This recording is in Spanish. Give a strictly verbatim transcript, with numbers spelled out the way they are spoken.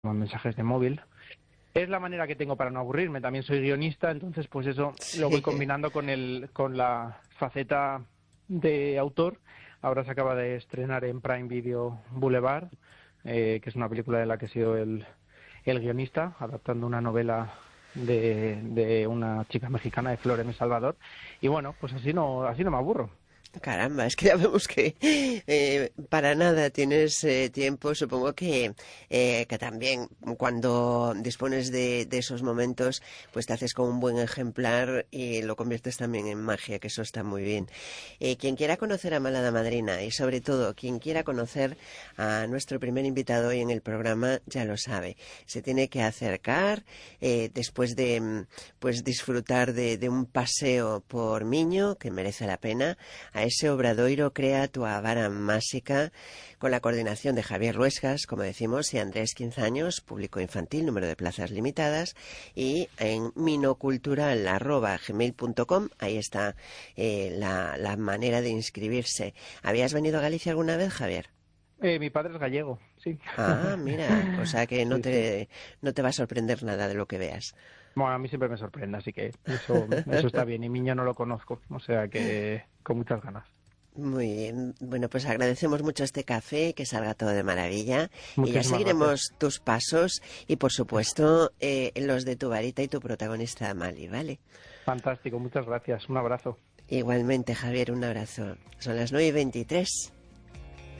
mensajes de móvil. Es la manera que tengo para no aburrirme. También soy guionista, entonces pues eso Sí. lo voy combinando con el con la faceta de autor. Ahora se acaba de estrenar en Prime Video Boulevard, eh, que es una película de la que he sido el, el guionista, adaptando una novela de, de una chica mexicana, de Flor M. Salvador. Y bueno, pues así no así no me aburro. Caramba, es que ya vemos que eh, para nada tienes eh, tiempo. Supongo que, eh, que también cuando dispones de, de esos momentos, pues te haces con un buen ejemplar y lo conviertes también en magia, que eso está muy bien. Eh, quien quiera conocer a Malada Madrina y sobre todo quien quiera conocer a nuestro primer invitado hoy en el programa, ya lo sabe. Se tiene que acercar eh, después de pues disfrutar de, de un paseo por Miño, que merece la pena, a ese obradoiro Crea Tua Vara Máxica, con la coordinación de Javier Ruescas, como decimos, y Andrés Quinzaños, público infantil, número de plazas limitadas, y en minocultural arroba gmail punto com, ahí está eh, la, la manera de inscribirse. ¿Habías venido a Galicia alguna vez, Javier? Eh, mi padre es gallego, sí. Ah, mira, o sea que no Sí, sí. te, no te va a sorprender nada de lo que veas. Bueno, a mí siempre me sorprende, así que eso, eso está bien. Y Miño no lo conozco, o sea que con muchas ganas. Muy bien, bueno, pues agradecemos mucho este café, que salga todo de maravilla y ya Muchísimas gracias. seguiremos tus pasos y por supuesto eh, los de tu varita y tu protagonista Mali, ¿vale? Fantástico, muchas gracias. Un abrazo. Igualmente, Javier, un abrazo. Son las nueve y veintitrés.